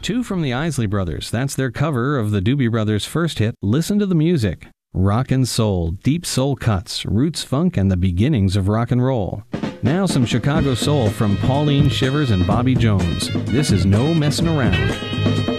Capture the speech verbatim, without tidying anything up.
Two from the Isley Brothers. That's their cover of the Doobie Brothers' first hit, Listen to the Music. Rock and soul, deep soul cuts, roots funk, and the beginnings of rock and roll. Now some Chicago soul from Pauline Shivers and Bobby Jones. This is No Messin' Around.